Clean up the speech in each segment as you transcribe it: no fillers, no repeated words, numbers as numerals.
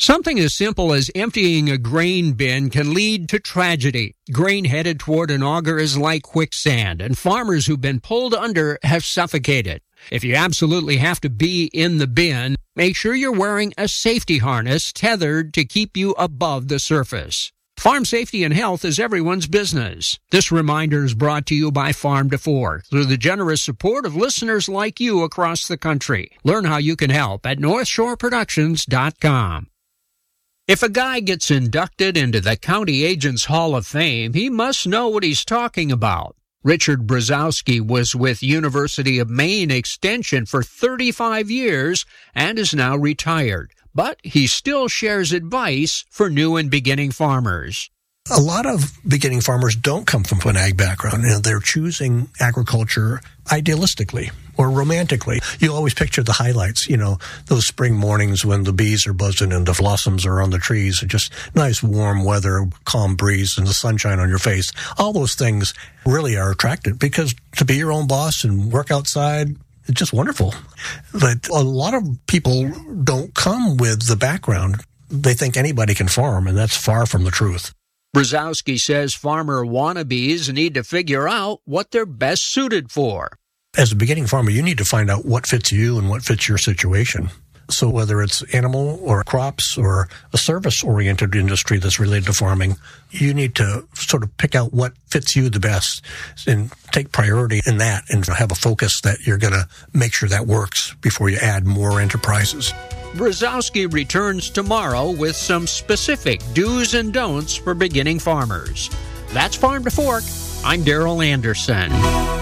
Something as simple as emptying a grain bin can lead to tragedy. Grain headed toward an auger is like quicksand, and farmers who've been pulled under have suffocated. If you absolutely have to be in the bin, make sure you're wearing a safety harness tethered to keep you above the surface. Farm safety and health is everyone's business. This reminder is brought to you by Farm to Fork through the generous support of listeners like you across the country. Learn how you can help at NorthshoreProductions.com. If a guy gets inducted into the County Agents Hall of Fame, he must know what he's talking about. Richard Brzezowski was with University of Maine Extension for 35 years and is now retired, but he still shares advice for new and beginning farmers. A lot of beginning farmers don't come from an ag background. They're choosing agriculture idealistically or romantically. You always picture the highlights, those spring mornings when the bees are buzzing and the blossoms are on the trees, just nice warm weather, calm breeze, and the sunshine on your face. All those things really are attractive because to be your own boss and work outside, it's just wonderful. But a lot of people don't come with the background. They think anybody can farm, and that's far from the truth. Brzezowski says farmer wannabes need to figure out what they're best suited for. As a beginning farmer, you need to find out what fits you and what fits your situation. So whether it's animal or crops or a service-oriented industry that's related to farming, you need to sort of pick out what fits you the best and take priority in that and have a focus that you're going to make sure that works before you add more enterprises. Brzezowski returns tomorrow with some specific do's and don'ts for beginning farmers. That's Farm to Fork. I'm Darrell Anderson.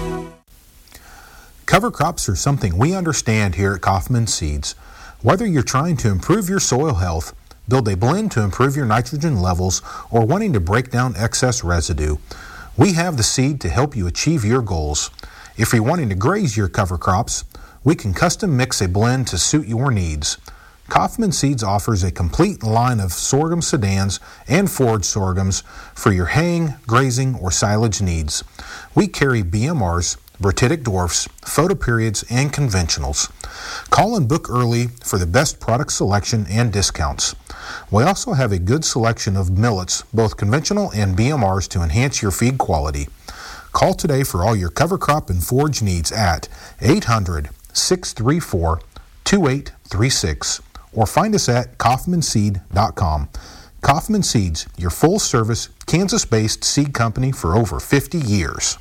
Cover crops are something we understand here at Kaufman Seeds. Whether you're trying to improve your soil health, build a blend to improve your nitrogen levels, or wanting to break down excess residue, we have the seed to help you achieve your goals. If you're wanting to graze your cover crops, we can custom mix a blend to suit your needs. Kaufman Seeds offers a complete line of sorghum sedans and forage sorghums for your haying, grazing, or silage needs. We carry BMRs, Bratitic dwarfs, photoperiods, and conventionals. Call and book early for the best product selection and discounts. We also have a good selection of millets, both conventional and BMRs, to enhance your feed quality. Call today for all your cover crop and forage needs at 800-634-2836 or find us at kaufmanseed.com. Kaufman Seeds, your full-service, Kansas-based seed company for over 50 years.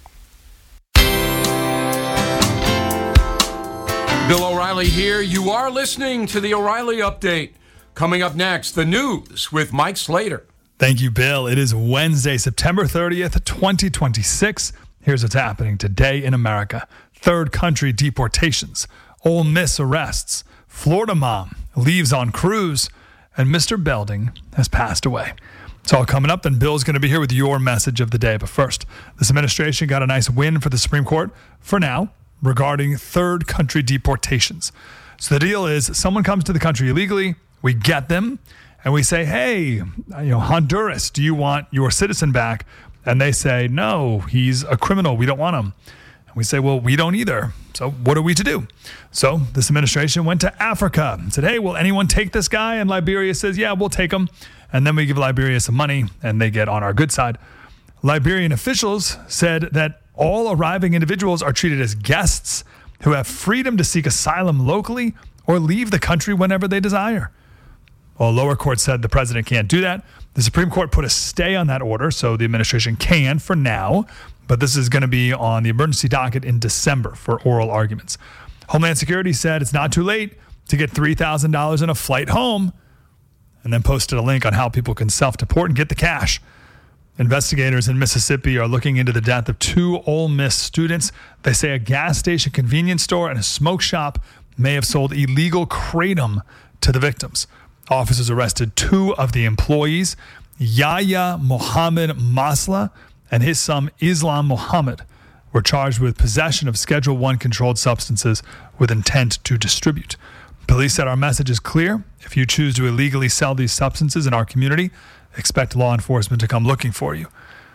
Bill O'Reilly here. You are listening to the O'Reilly Update. Coming up next, the news with Mike Slater. Thank you, Bill. It is Wednesday, September 30th, 2026. Here's what's happening today in America. Third country deportations, Ole Miss arrests, Florida mom leaves on cruise, and Mr. Belding has passed away. It's all coming up, and Bill's going to be here with your message of the day. But first, this administration got a nice win for the Supreme Court for now regarding third country deportations. So the deal is someone comes to the country illegally, we get them, and we say, hey, Honduras, do you want your citizen back? And they say, no, he's a criminal. We don't want him. And we say, well, we don't either. So what are we to do? So this administration went to Africa and said, hey, will anyone take this guy? And Liberia says, yeah, we'll take him. And then we give Liberia some money, and they get on our good side. Liberian officials said that all arriving individuals are treated as guests who have freedom to seek asylum locally or leave the country whenever they desire. Well, lower court said the president can't do that. The Supreme Court put a stay on that order, so the administration can for now, but this is going to be on the emergency docket in December for oral arguments. Homeland Security said it's not too late to get $3,000 in a flight home, and then posted a link on how people can self-deport and get the cash. Investigators in Mississippi are looking into the death of two Ole Miss students. They say a gas station, convenience store, and a smoke shop may have sold illegal kratom to the victims. Officers arrested two of the employees, Yahya Mohammed Masla and his son Islam Mohammed, were charged with possession of Schedule I controlled substances with intent to distribute. Police said our message is clear. If you choose to illegally sell these substances in our community, expect law enforcement to come looking for you.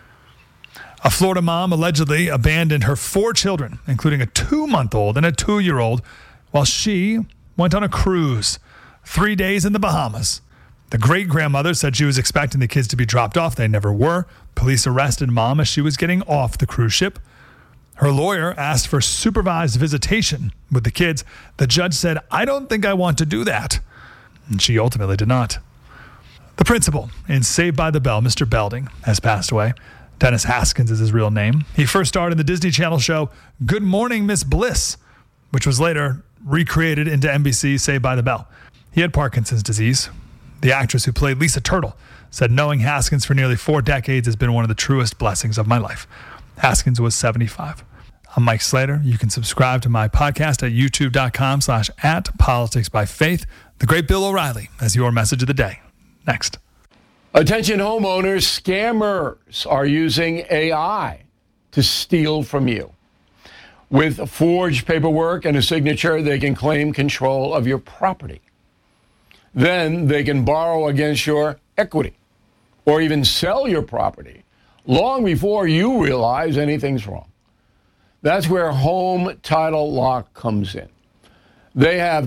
A Florida mom allegedly abandoned her 4 children, including a 2-month-old and a 2-year-old, while she went on a cruise. 3 days in the Bahamas. The great-grandmother said she was expecting the kids to be dropped off. They never were. Police arrested Mom as she was getting off the cruise ship. Her lawyer asked for supervised visitation with the kids. The judge said, "I don't think I want to do that." And she ultimately did not. The principal in Saved by the Bell, Mr. Belding, has passed away. Dennis Haskins is his real name. He first starred in the Disney Channel show Good Morning, Miss Bliss, which was later recreated into NBC's Saved by the Bell. He had Parkinson's disease. The actress who played Lisa Turtle said, "Knowing Haskins for nearly 4 decades has been one of the truest blessings of my life." Haskins was 75. I'm Mike Slater. You can subscribe to my podcast at youtube.com/@politicsbyfaith. The great Bill O'Reilly as your message of the day. Next. Attention homeowners, scammers are using AI to steal from you. With forged paperwork and a signature, they can claim control of your property. Then they can borrow against your equity or even sell your property long before you realize anything's wrong. That's where Home Title Lock comes in. They have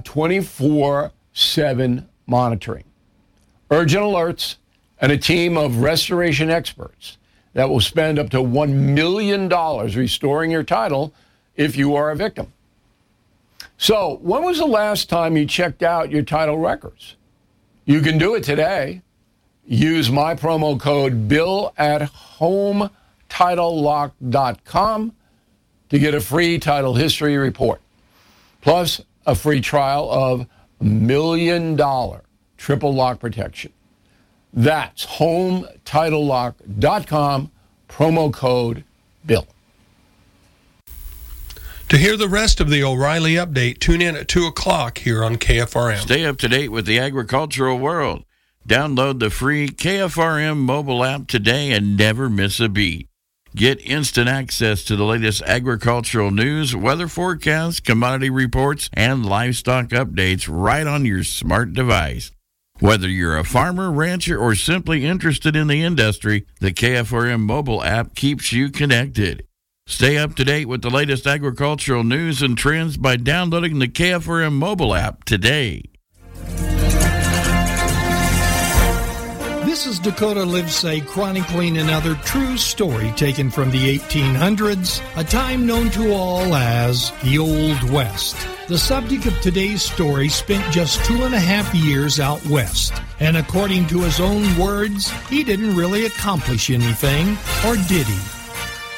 24/7 monitoring, urgent alerts, and a team of restoration experts that will spend up to $1 million restoring your title if you are a victim. So, when was the last time you checked out your title records? You can do it today. Use my promo code BILL at HomeTitleLock.com to get a free title history report, plus a free trial of $1 million triple lock protection. That's HomeTitleLock.com, promo code BILL. To hear the rest of the O'Reilly Update, tune in at 2 o'clock here on KFRM. Stay up to date with the agricultural world. Download the free KFRM mobile app today and never miss a beat. Get instant access to the latest agricultural news, weather forecasts, commodity reports, and livestock updates right on your smart device. Whether you're a farmer, rancher, or simply interested in the industry, the KFRM mobile app keeps you connected. Stay up to date with the latest agricultural news and trends by downloading the KFRM mobile app today. This is Dakota Livesay chronicling another true story taken from the 1800s, a time known to all as the Old West. The subject of today's story spent just 2.5 years out west, and according to his own words, he didn't really accomplish anything, or did he?